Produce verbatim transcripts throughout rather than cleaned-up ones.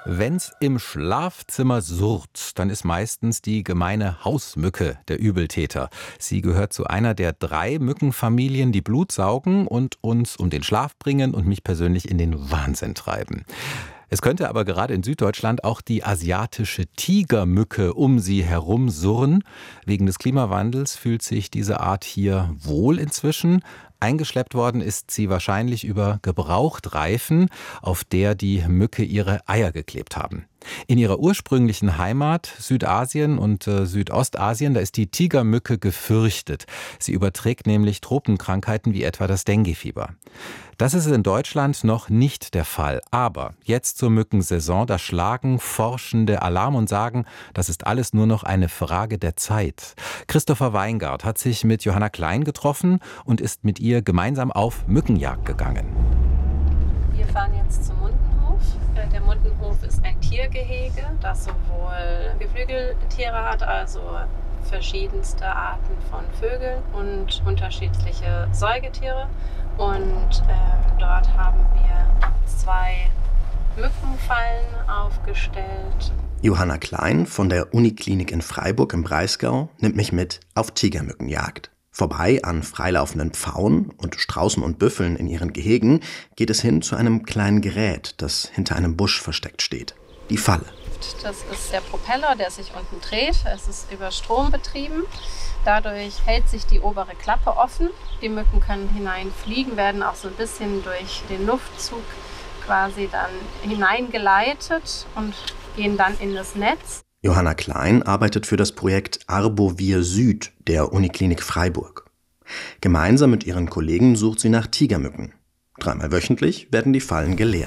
Wenn's im Schlafzimmer surrt, dann ist meistens die gemeine Hausmücke der Übeltäter. Sie gehört zu einer der drei Mückenfamilien, die Blut saugen und uns um den Schlaf bringen und mich persönlich in den Wahnsinn treiben. Es könnte aber gerade in Süddeutschland auch die asiatische Tigermücke um sie herum surren. Wegen des Klimawandels fühlt sich diese Art hier wohl inzwischen. Eingeschleppt worden ist sie wahrscheinlich über Gebrauchtreifen, auf der die Mücke ihre Eier geklebt haben. In ihrer ursprünglichen Heimat, Südasien und äh, Südostasien, da ist die Tigermücke gefürchtet. Sie überträgt nämlich Tropenkrankheiten wie etwa das Denguefieber. Das ist in Deutschland noch nicht der Fall. Aber jetzt zur Mückensaison, da schlagen Forschende Alarm und sagen, das ist alles nur noch eine Frage der Zeit. Christopher Weingart hat sich mit Johanna Klein getroffen und ist mit ihr gemeinsam auf Mückenjagd gegangen. Wir fahren jetzt zum Mundenhof. Der Mundenhof ist ein Tiergehege, das sowohl Geflügeltiere hat, also verschiedenste Arten von Vögeln und unterschiedliche Säugetiere. Und ähm, dort haben wir zwei Mückenfallen aufgestellt. Johanna Klein von der Uniklinik in Freiburg im Breisgau nimmt mich mit auf Tigermückenjagd. Vorbei an freilaufenden Pfauen und Straußen und Büffeln in ihren Gehegen geht es hin zu einem kleinen Gerät, das hinter einem Busch versteckt steht. Die Falle. Das ist der Propeller, der sich unten dreht. Es ist über Strom betrieben. Dadurch hält sich die obere Klappe offen. Die Mücken können hineinfliegen, werden auch so ein bisschen durch den Luftzug quasi dann hineingeleitet und gehen dann in das Netz. Johanna Klein arbeitet für das Projekt Arbovir Süd der Uniklinik Freiburg. Gemeinsam mit ihren Kollegen sucht sie nach Tigermücken. Dreimal wöchentlich werden die Fallen geleert.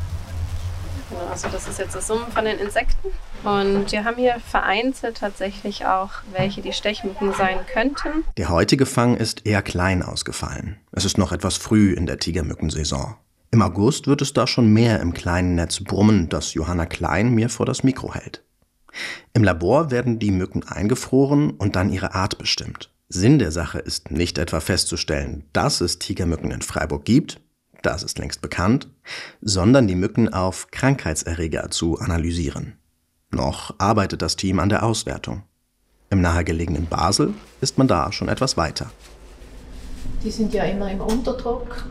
Also das ist jetzt das Summen von den Insekten. Und wir haben hier vereinzelt tatsächlich auch welche, die Stechmücken sein könnten. Der heutige Fang ist eher klein ausgefallen. Es ist noch etwas früh in der Tigermückensaison. Im August wird es da schon mehr im kleinen Netz brummen, das Johanna Klein mir vor das Mikro hält. Im Labor werden die Mücken eingefroren und dann ihre Art bestimmt. Sinn der Sache ist nicht etwa festzustellen, dass es Tigermücken in Freiburg gibt, das ist längst bekannt, sondern die Mücken auf Krankheitserreger zu analysieren. Noch arbeitet das Team an der Auswertung. Im nahegelegenen Basel ist man da schon etwas weiter. Die sind ja immer im Unterdruck,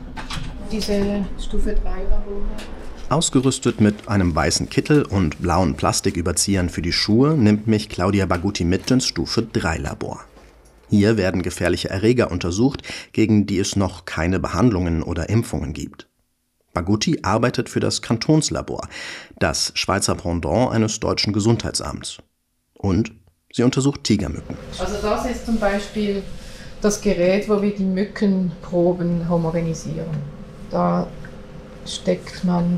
diese Stufe drei Labore. Ausgerüstet mit einem weißen Kittel und blauen Plastiküberziehern für die Schuhe nimmt mich Claudia Bagutti mit ins Stufe drei Labor. Hier werden gefährliche Erreger untersucht, gegen die es noch keine Behandlungen oder Impfungen gibt. Bagutti arbeitet für das Kantonslabor, das Schweizer Pendant eines deutschen Gesundheitsamts. Und sie untersucht Tigermücken. Also das ist zum Beispiel das Gerät, wo wir die Mückenproben homogenisieren. Da steckt man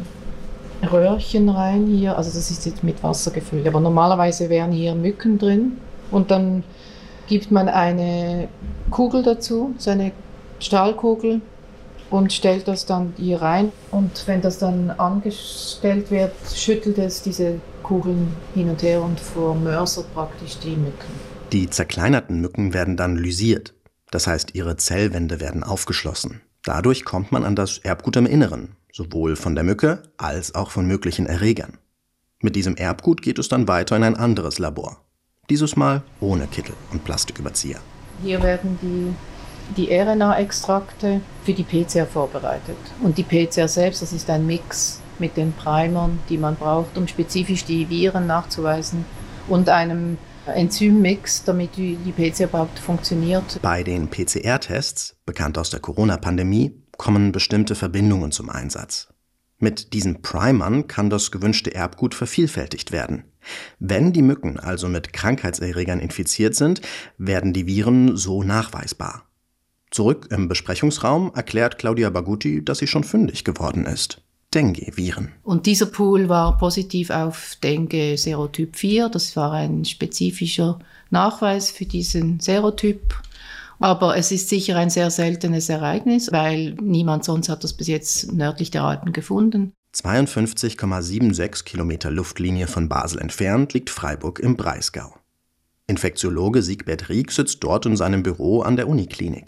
Röhrchen rein hier, also das ist jetzt mit Wasser gefüllt, aber normalerweise wären hier Mücken drin und dann gibt man eine Kugel dazu, so eine Stahlkugel und stellt das dann hier rein und wenn das dann angestellt wird, schüttelt es diese Kugeln hin und her und vermörsert praktisch die Mücken. Die zerkleinerten Mücken werden dann lysiert, das heißt ihre Zellwände werden aufgeschlossen. Dadurch kommt man an das Erbgut im Inneren, sowohl von der Mücke als auch von möglichen Erregern. Mit diesem Erbgut geht es dann weiter in ein anderes Labor. Dieses Mal ohne Kittel und Plastiküberzieher. Hier werden die, die R N A-Extrakte für die P C R vorbereitet. Und die P C R selbst, das ist ein Mix mit den Primern, die man braucht, um spezifisch die Viren nachzuweisen und einem Enzymmix, damit die, die P C R überhaupt funktioniert. Bei den P C R-Tests, bekannt aus der Corona-Pandemie, kommen bestimmte Verbindungen zum Einsatz. Mit diesen Primern kann das gewünschte Erbgut vervielfältigt werden. Wenn die Mücken also mit Krankheitserregern infiziert sind, werden die Viren so nachweisbar. Zurück im Besprechungsraum erklärt Claudia Bagutti, dass sie schon fündig geworden ist. Dengue-Viren. Und dieser Pool war positiv auf Dengue Serotyp vier. Das war ein spezifischer Nachweis für diesen Serotyp. Aber es ist sicher ein sehr seltenes Ereignis, weil niemand sonst hat das bis jetzt nördlich der Alpen gefunden. zweiundfünfzig Komma sechsundsiebzig Kilometer Luftlinie von Basel entfernt liegt Freiburg im Breisgau. Infektiologe Siegbert Rieck sitzt dort in seinem Büro an der Uniklinik.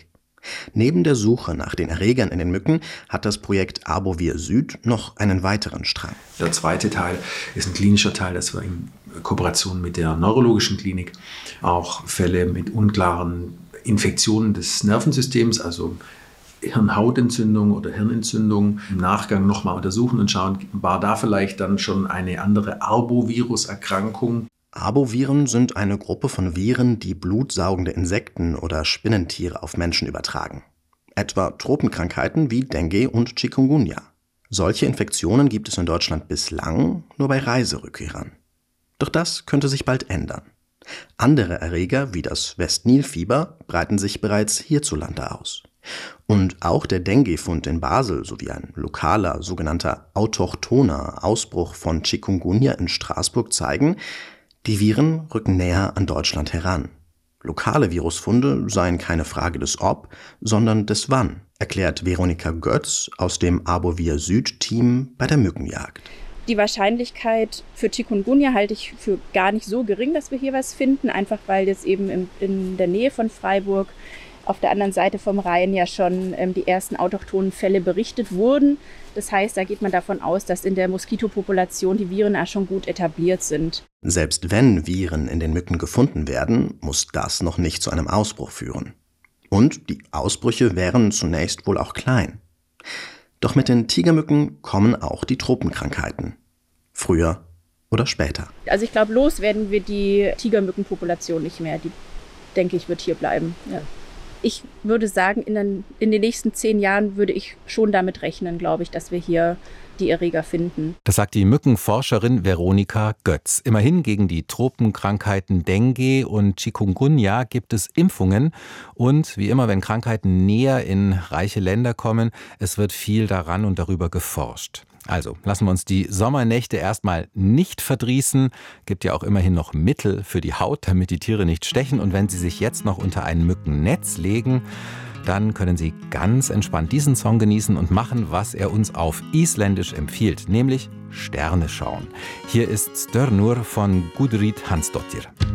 Neben der Suche nach den Erregern in den Mücken hat das Projekt Arbovir Süd noch einen weiteren Strang. Der zweite Teil ist ein klinischer Teil, dass wir in Kooperation mit der neurologischen Klinik auch Fälle mit unklaren Infektionen des Nervensystems, also Hirnhautentzündung oder Hirnentzündung, im Nachgang nochmal untersuchen und schauen, war da vielleicht dann schon eine andere Arbovirus-Erkrankung. Arboviren sind eine Gruppe von Viren, die blutsaugende Insekten oder Spinnentiere auf Menschen übertragen. Etwa Tropenkrankheiten wie Dengue und Chikungunya. Solche Infektionen gibt es in Deutschland bislang nur bei Reiserückkehrern. Doch das könnte sich bald ändern. Andere Erreger wie das Westnilfieber breiten sich bereits hierzulande aus. Und auch der Dengue-Fund in Basel sowie ein lokaler, sogenannter autochthoner Ausbruch von Chikungunya in Straßburg zeigen, die Viren rücken näher an Deutschland heran. Lokale Virusfunde seien keine Frage des Ob, sondern des Wann, erklärt Veronika Götz aus dem Arbovir Süd-Team bei der Mückenjagd. Die Wahrscheinlichkeit für Chikungunya halte ich für gar nicht so gering, dass wir hier was finden, einfach weil jetzt eben in, in der Nähe von Freiburg auf der anderen Seite vom Rhein ja schon ähm, die ersten autochthonen Fälle berichtet wurden. Das heißt, da geht man davon aus, dass in der Moskitopopulation die Viren auch schon gut etabliert sind. Selbst wenn Viren in den Mücken gefunden werden, muss das noch nicht zu einem Ausbruch führen. Und die Ausbrüche wären zunächst wohl auch klein. Doch mit den Tigermücken kommen auch die Tropenkrankheiten. Früher oder später. Also ich glaube, los werden wir die Tigermückenpopulation nicht mehr. Die, denke ich, wird hier bleiben. Ja. Ich würde sagen, in den, in den nächsten zehn Jahren würde ich schon damit rechnen, glaube ich, dass wir hier die Erreger finden. Das sagt die Mückenforscherin Veronika Götz. Immerhin gegen die Tropenkrankheiten Dengue und Chikungunya gibt es Impfungen. Und wie immer, wenn Krankheiten näher in reiche Länder kommen, es wird viel daran und darüber geforscht. Also lassen wir uns die Sommernächte erstmal nicht verdrießen. Gibt ja auch immerhin noch Mittel für die Haut, damit die Tiere nicht stechen. Und wenn Sie sich jetzt noch unter ein Mückennetz legen, dann können Sie ganz entspannt diesen Song genießen und machen, was er uns auf Isländisch empfiehlt, nämlich Sterne schauen. Hier ist Stjörnur von Gudrid Hansdottir.